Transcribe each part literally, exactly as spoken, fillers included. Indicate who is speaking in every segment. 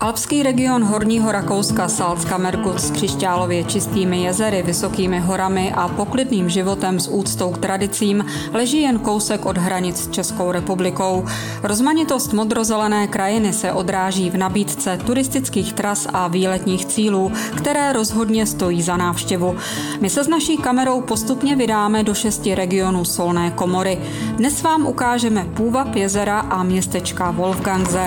Speaker 1: Alpský region Horního Rakouska Salzkammergut s křišťálově čistými jezery, vysokými horami a poklidným životem s úctou k tradicím leží jen kousek od hranic s Českou republikou. Rozmanitost modrozelené krajiny se odráží v nabídce turistických tras a výletních cílů, které rozhodně stojí za návštěvu. My se s naší kamerou postupně vydáme do šesti regionů Solné komory. Dnes vám ukážeme půvab jezera a městečka Wolfgangsee.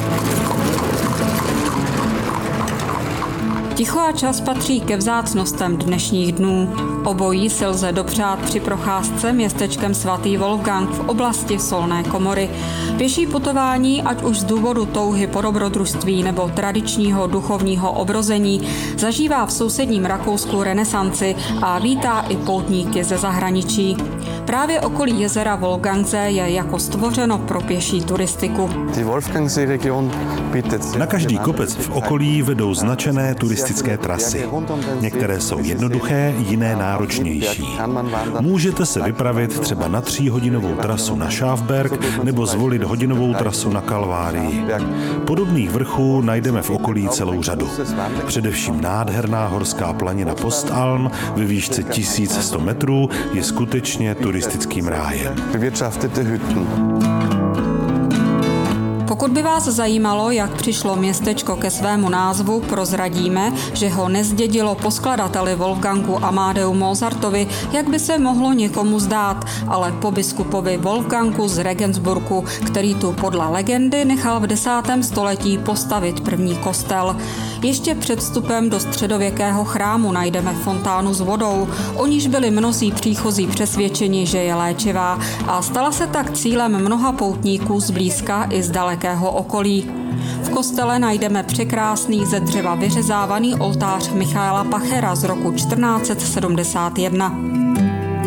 Speaker 1: Ticho a čas patří ke vzácnostem dnešních dnů. Obojí si lze dopřát při procházce městečkem Svatý Wolfgang v oblasti Solné komory. Pěší putování, ať už z důvodu touhy po dobrodružství nebo tradičního duchovního obrození, zažívá v sousedním Rakousku renesanci a vítá i poutníky ze zahraničí. Právě okolí jezera Wolfgangsee je jako stvořeno pro pěší turistiku.
Speaker 2: Na každý kopec v okolí vedou značené turistické trasy. Některé jsou jednoduché, jiné náročnější. Můžete se vypravit třeba na tříhodinovou trasu na Schafberg nebo zvolit hodinovou trasu na Kalvárii. Podobných vrchů najdeme v okolí celou řadu. Především nádherná horská planina Postalm ve výšce tisíc sto metrů je skutečně turistickým rájem.
Speaker 1: Pokud by vás zajímalo, jak přišlo městečko ke svému názvu, prozradíme, že ho nezdědilo po skladateli Wolfgangu Amadeu Mozartovi, jak by se mohlo někomu zdát, ale po biskupovi Wolfgangu z Regensburgu, který tu podle legendy nechal v desátém století postavit první kostel. Ještě před vstupem do středověkého chrámu najdeme fontánu s vodou, o níž byli mnozí příchozí přesvědčeni, že je léčivá, a stala se tak cílem mnoha poutníků zblízka i z dalekého okolí. V kostele najdeme překrásný ze dřeva vyřezávaný oltář Michaela Pachera z roku čtrnáct set sedmdesát jedna.